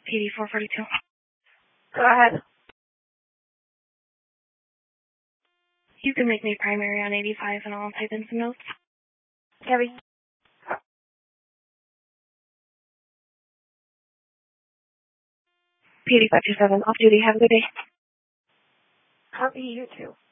PD 442. Go ahead. You can make me primary on 85 and I'll type in some notes. Gabby. PD 527, off duty. Have a good day. Copy, you too.